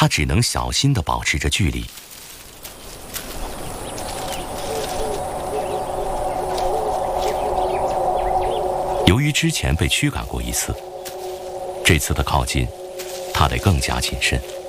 他只能小心地保持着距离。由于之前被驱赶过一次，这次的靠近，他得更加谨慎。